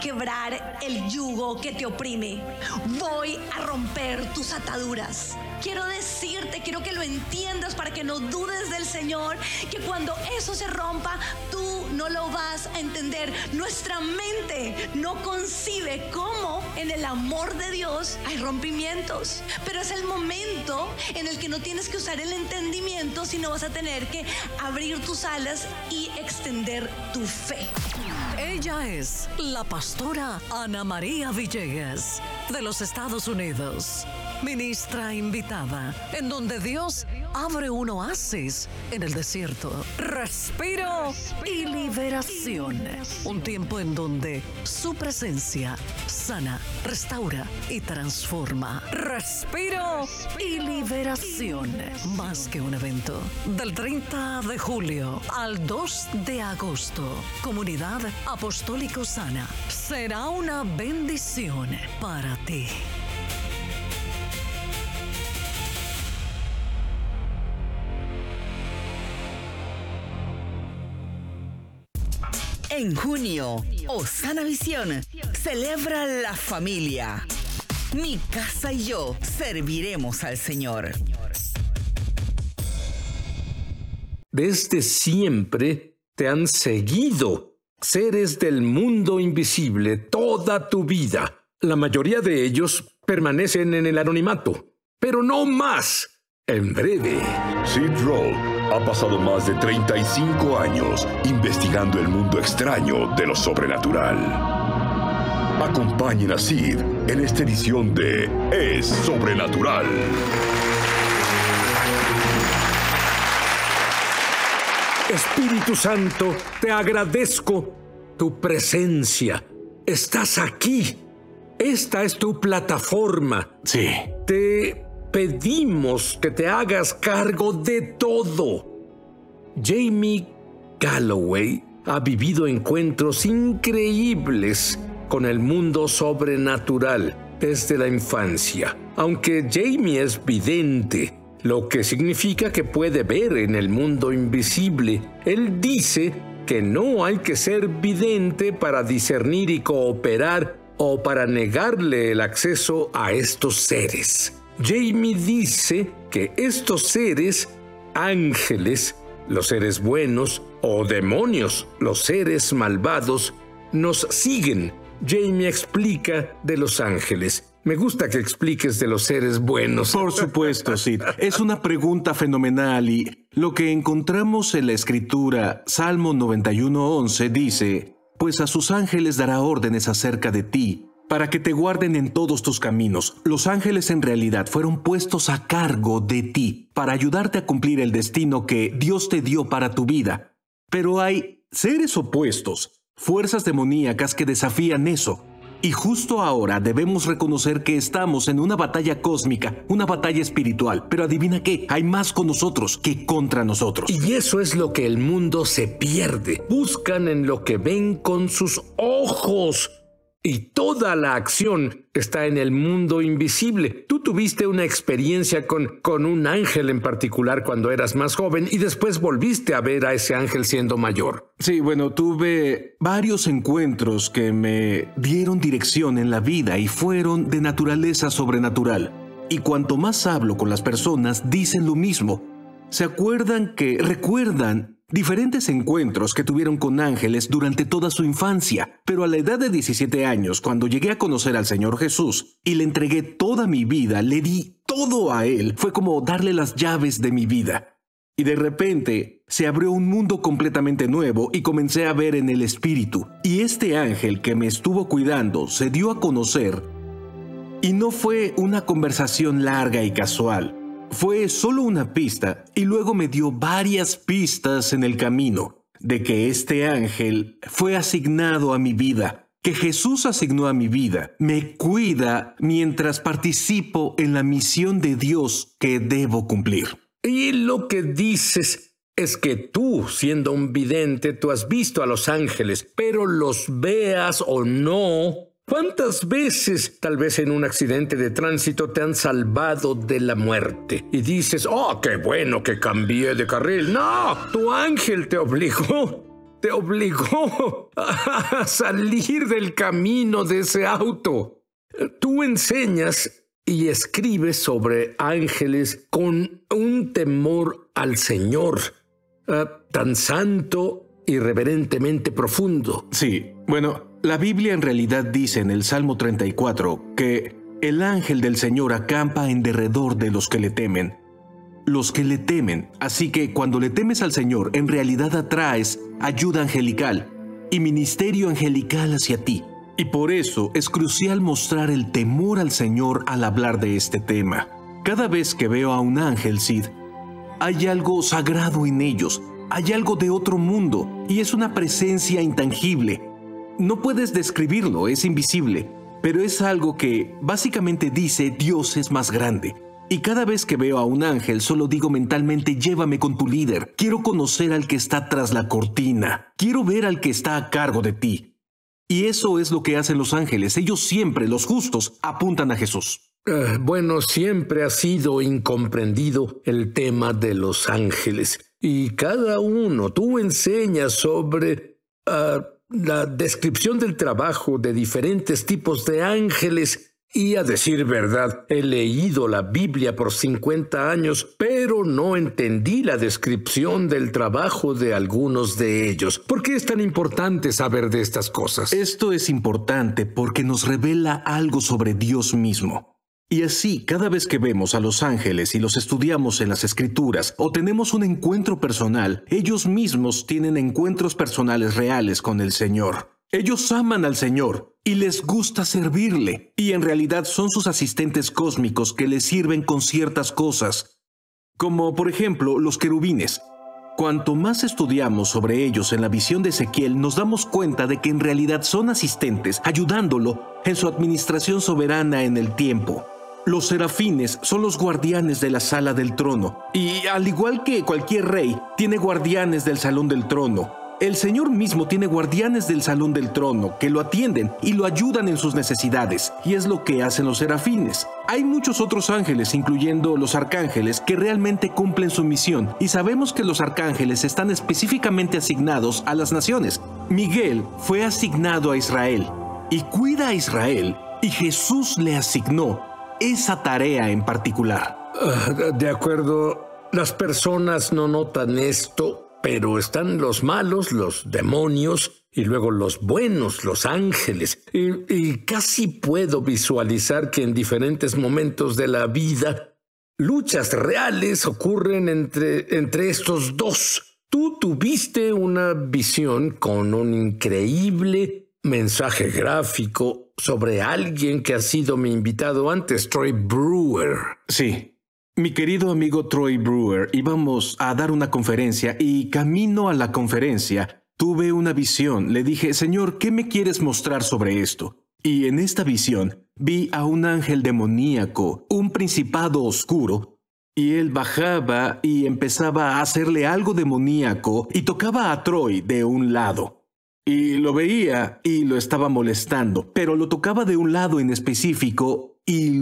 quebrar el yugo que te oprime. Voy a romper tus ataduras. Quiero decirte, quiero que lo entiendas para que no dudes del Señor, que cuando eso se rompa, tú no lo vas a entender. Nuestra mente no concibe cómo en el amor de Dios hay rompimientos. Pero es el momento en el que no tienes que usar el entendimiento, sino vas a tener que abrir tus alas y extender tu fe. Ella es la pastora Ana María Villegas, de los Estados Unidos. Ministra invitada, en donde Dios abre un oasis en el desierto. Respiro y liberación. Un tiempo en donde su presencia sana, restaura y transforma. Respiro y liberación. Más que un evento. Del 30 de julio al 2 de agosto. Comunidad Apostólico Sana. Será una bendición para ti. En junio, Osana Visión celebra la familia. Mi casa y yo serviremos al Señor. Desde siempre te han seguido seres del mundo invisible toda tu vida. La mayoría de ellos permanecen en el anonimato, pero no más. En breve. Sid Roth ha pasado más de 35 años investigando el mundo extraño de lo sobrenatural. Acompañen a Sid en esta edición de Es Sobrenatural. Espíritu Santo, te agradezco tu presencia. Estás aquí. Esta es tu plataforma. Sí. Te pedimos que te hagas cargo de todo. Jamie Galloway ha vivido encuentros increíbles con el mundo sobrenatural desde la infancia. Aunque Jamie es vidente, lo que significa que puede ver en el mundo invisible, él dice que no hay que ser vidente para discernir y cooperar o para negarle el acceso a estos seres. Jamie dice que estos seres, ángeles, los seres buenos, o demonios, los seres malvados, nos siguen. Jamie explica de los ángeles. Me gusta que expliques de los seres buenos. Por supuesto, Sid. Es una pregunta fenomenal y lo que encontramos en la Escritura, Salmo 91:11, dice: pues a sus ángeles dará órdenes acerca de ti, para que te guarden en todos tus caminos. Los ángeles en realidad fueron puestos a cargo de ti, para ayudarte a cumplir el destino que Dios te dio para tu vida. Pero hay seres opuestos, fuerzas demoníacas que desafían eso. Y justo ahora debemos reconocer que estamos en una batalla cósmica, una batalla espiritual. Pero adivina qué, hay más con nosotros que contra nosotros. Y eso es lo que el mundo se pierde. Buscan en lo que ven con sus ojos. Y toda la acción está en el mundo invisible. Tú tuviste una experiencia con un ángel en particular cuando eras más joven y después volviste a ver a ese ángel siendo mayor. Sí, bueno, tuve varios encuentros que me dieron dirección en la vida y fueron de naturaleza sobrenatural. Y cuanto más hablo con las personas, dicen lo mismo. Recuerdan diferentes encuentros que tuvieron con ángeles durante toda su infancia, pero a la edad de 17 años, cuando llegué a conocer al Señor Jesús y le entregué toda mi vida, le di todo a Él, fue como darle las llaves de mi vida. Y de repente se abrió un mundo completamente nuevo y comencé a ver en el Espíritu. Y este ángel que me estuvo cuidando se dio a conocer y no fue una conversación larga y casual. Fue solo una pista y luego me dio varias pistas en el camino de que este ángel fue asignado a mi vida, que Jesús asignó a mi vida, me cuida mientras participo en la misión de Dios que debo cumplir. Y lo que dices es que tú, siendo un vidente, tú has visto a los ángeles, pero los veas o no. ¿Cuántas veces, tal vez en un accidente de tránsito, te han salvado de la muerte? Y dices, ¡oh, qué bueno que cambié de carril! ¡No! Tu ángel te obligó. te obligó a salir del camino de ese auto. Tú enseñas y escribes sobre ángeles con un temor al Señor, tan santo y reverentemente profundo. Sí, bueno, la Biblia en realidad dice en el Salmo 34 que el ángel del Señor acampa en derredor de los que le temen. Los que le temen. Así que cuando le temes al Señor, en realidad atraes ayuda angelical y ministerio angelical hacia ti. Y por eso es crucial mostrar el temor al Señor al hablar de este tema. Cada vez que veo a un ángel, Sid, hay algo sagrado en ellos, hay algo de otro mundo y es una presencia intangible. No puedes describirlo, es invisible, pero es algo que básicamente dice Dios es más grande. Y cada vez que veo a un ángel solo digo mentalmente llévame con tu líder. Quiero conocer al que está tras la cortina. Quiero ver al que está a cargo de ti. Y eso es lo que hacen los ángeles. Ellos siempre, los justos, apuntan a Jesús. Bueno, siempre ha sido incomprendido el tema de los ángeles. Y cada uno, tú enseñas sobre la descripción del trabajo de diferentes tipos de ángeles. Y a decir verdad, he leído la Biblia por 50 años, pero no entendí la descripción del trabajo de algunos de ellos. ¿Por qué es tan importante saber de estas cosas? Esto es importante porque nos revela algo sobre Dios mismo. Y así, cada vez que vemos a los ángeles y los estudiamos en las Escrituras o tenemos un encuentro personal, ellos mismos tienen encuentros personales reales con el Señor. Ellos aman al Señor y les gusta servirle, y en realidad son sus asistentes cósmicos que les sirven con ciertas cosas, como por ejemplo los querubines. Cuanto más estudiamos sobre ellos en la visión de Ezequiel, nos damos cuenta de que en realidad son asistentes, ayudándolo en su administración soberana en el tiempo. Los serafines son los guardianes de la sala del trono, y al igual que cualquier rey, tiene guardianes del salón del trono. El Señor mismo tiene guardianes del salón del trono que lo atienden y lo ayudan en sus necesidades, y es lo que hacen los serafines. Hay muchos otros ángeles, incluyendo los arcángeles, que realmente cumplen su misión, y sabemos que los arcángeles están específicamente asignados a las naciones. Miguel fue asignado a Israel, y cuida a Israel, y Jesús le asignó esa tarea en particular. De acuerdo, las personas no notan esto, pero están los malos, los demonios, y luego los buenos, los ángeles. Y casi puedo visualizar que en diferentes momentos de la vida, luchas reales ocurren entre estos dos. Tú tuviste una visión con un increíble mensaje gráfico sobre alguien que ha sido mi invitado antes, Troy Brewer. Sí. Mi querido amigo Troy Brewer, íbamos a dar una conferencia y camino a la conferencia tuve una visión. Le dije, Señor, ¿qué me quieres mostrar sobre esto? Y en esta visión vi a un ángel demoníaco, un principado oscuro, y él bajaba y empezaba a hacerle algo demoníaco y tocaba a Troy de un lado. Y lo veía y lo estaba molestando, pero lo tocaba de un lado en específico y